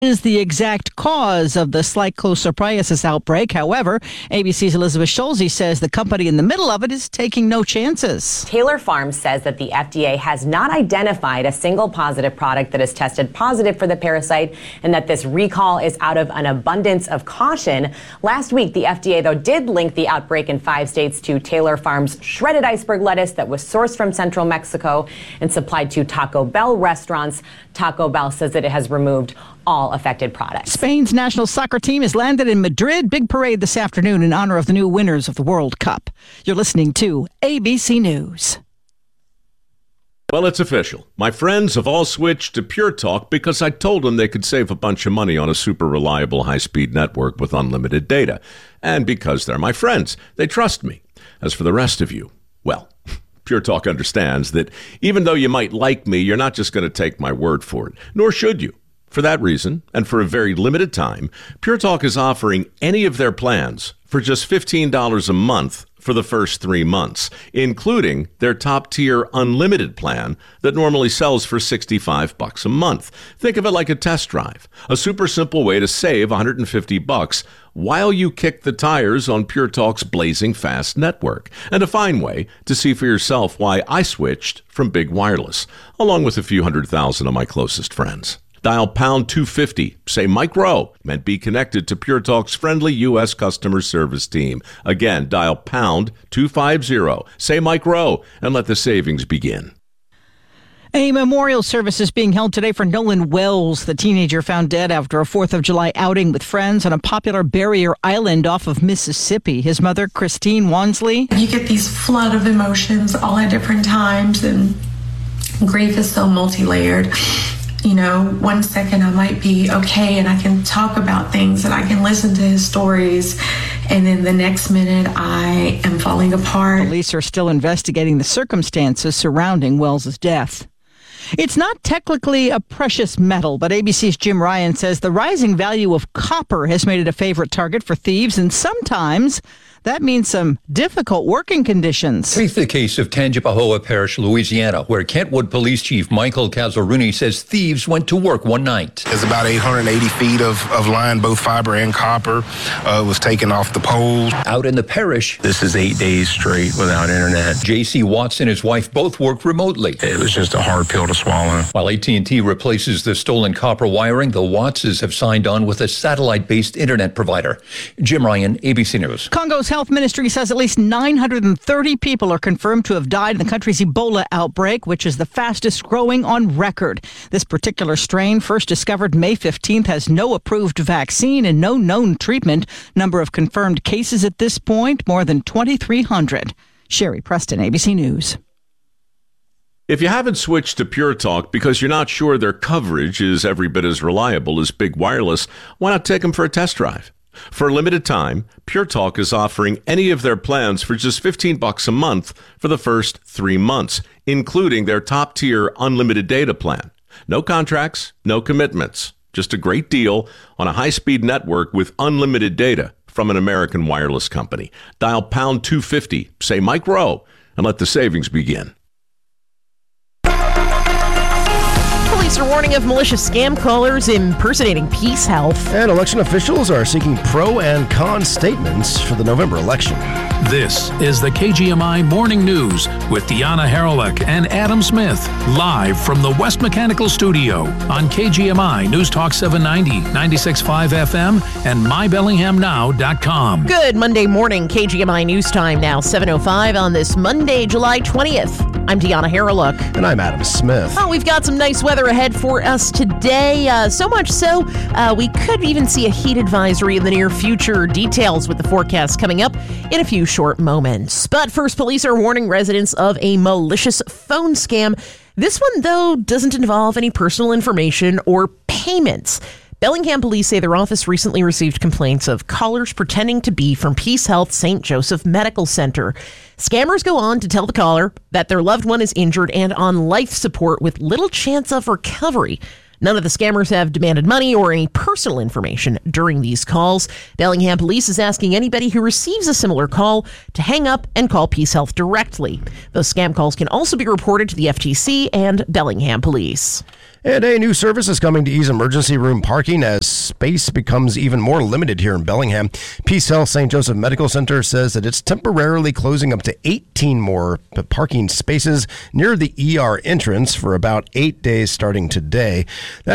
is the exact cause of the cyclosorpsoriasis outbreak. However, ABC's Elizabeth Schulze says the company in the middle of it is taking no chances. Taylor Farms says that the FDA has not identified a single positive product that has tested positive for the parasite and that this recall is out of an abundance of caution. Last week, the FDA, though, did link the outbreak in 5 states to Taylor Farms' shredded iceberg lettuce that was sourced from central Mexico and supplied to Taco Bell restaurants. Taco Bell says that it has removed all affected products. Spain's national soccer team has landed in Madrid. Big parade this afternoon in honor of the new winners of the World Cup. You're listening to ABC News. Well, it's official. My friends have all switched to Pure Talk because I told them they could save a bunch of money on a super reliable high-speed network with unlimited data. And because they're my friends, they trust me. As for the rest of you, well, Pure Talk understands that even though you might like me, you're not just going to take my word for it, nor should you. For that reason, and for a very limited time, Pure Talk is offering any of their plans for just $15 a month for the first 3 months, including their top-tier unlimited plan that normally sells for $65 a month. Think of it like a test drive, a super simple way to save $150 while you kick the tires on Pure Talk's blazing fast network, and a fine way to see for yourself why I switched from Big Wireless, along with a few 100,000 of my closest friends. Dial pound 250, say Mike Rowe, and be connected to Pure Talk's friendly U.S. customer service team. Again, dial pound 250, say Mike Rowe, and let the savings begin. A memorial service is being held today for Nolan Wells, the teenager found dead after a 4th of July outing with friends on a popular barrier island off of Mississippi. His mother, Christine Wansley. You get these flood of emotions all at different times, and grief is so multi-layered. You know, 1 second I might be okay and I can talk about things and I can listen to his stories, and then the next minute I am falling apart. Police are still investigating the circumstances surrounding Wells' death. It's not technically a precious metal, but ABC's Jim Ryan says the rising value of copper has made it a favorite target for thieves, and sometimes that means some difficult working conditions. Take the case of Tangipahoa Parish, Louisiana, where Kentwood Police Chief Michael Cazzaruni says thieves went to work one night. There's about 880 feet of line, both fiber and copper, was taken off the poles. Out in the parish, this is 8 days straight without internet. J.C. Watts and his wife both work remotely. It was just a hard pill to swallow. While AT&T replaces the stolen copper wiring, the Wattses have signed on with a satellite-based internet provider. Jim Ryan, ABC News. Congo's health ministry says at least 930 people are confirmed to have died in the country's Ebola outbreak, which is the fastest growing on record. This particular strain, first discovered May 15th, has no approved vaccine and no known treatment. Number of confirmed cases at this point, more than 2,300. Sherry Preston, ABC News. If you haven't switched to Pure Talk because you're not sure their coverage is every bit as reliable as Big Wireless, why not take them for a test drive? For a limited time, Pure Talk is offering any of their plans for just $15 a month for the first 3 months, including their top-tier unlimited data plan. No contracts, no commitments, just a great deal on a high-speed network with unlimited data from an American wireless company. Dial pound 250, say Mike Rowe, and let the savings begin. Police are warning of malicious scam callers impersonating Peace Health. And election officials are seeking pro and con statements for the November election. This is the KGMI Morning News with Deanna Haralick and Adam Smith, live from the West Mechanical Studio on KGMI News Talk 790, 96.5 FM, and mybellinghamnow.com. Good Monday morning, KGMI News Time now, 7:05 on this Monday, July 20th. I'm Deanna Haralick. And I'm Adam Smith. Oh, we've got some nice weather ahead for us today. So much so, we could even see a heat advisory in the near future. Details with the forecast coming up in a few short moments. But first, police are warning residents of a malicious phone scam. This one, though, doesn't involve any personal information or payments. Bellingham police say their office recently received complaints of callers pretending to be from Peace Health St. Joseph Medical Center. Scammers go on to tell the caller that their loved one is injured and on life support with little chance of recovery. None of the scammers have demanded money or any personal information during these calls. Bellingham police is asking anybody who receives a similar call to hang up and call Peace Health directly. Those scam calls can also be reported to the FTC and Bellingham police. And a new service is coming to ease emergency room parking as space becomes even more limited here in Bellingham. Peace Health St. Joseph Medical Center says that it's temporarily closing up to 18 more parking spaces near the ER entrance for about 8 days starting today.